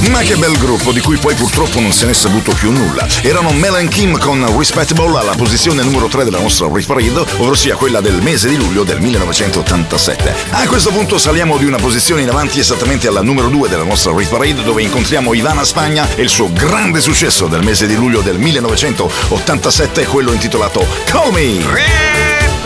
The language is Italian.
Ma che bel gruppo, di cui poi purtroppo non se n'è saputo più nulla. Erano Mel and Kim con Respectable alla posizione numero 3 della nostra Hit Parade, ovvero sia quella del mese di luglio del 1987. A questo punto saliamo di una posizione in avanti esattamente alla numero 2 della nostra Hit Parade, dove incontriamo Ivana Spagna e il suo grande successo del mese di luglio del 1987, quello intitolato Call Me.